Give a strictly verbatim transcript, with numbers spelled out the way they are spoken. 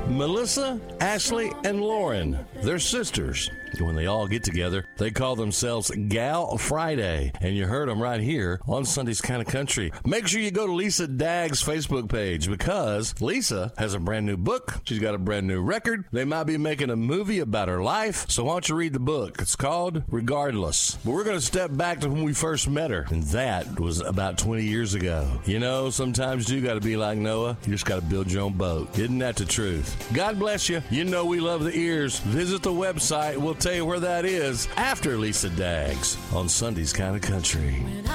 Melissa, Ashley, and Lauren. They're sisters. When they all get together, they call themselves Gal Friday. And you heard them right here on Sunday's Kind of Country. Make sure you go to Lisa Dagg's Facebook page because Lisa has a brand new book. She's got a brand new record. They might be making a movie about her life. So why don't you read the book? It's called Regardless. But we're going to step back to when we first met her. And that was about twenty years ago. You know, sometimes you got to be like Noah. You just got to build your own boat. Isn't that the truth? God bless you. You know we love the ears. Visit the website. We'll tell you where that is after Lisa Daggs on Sunday's Kind of Country.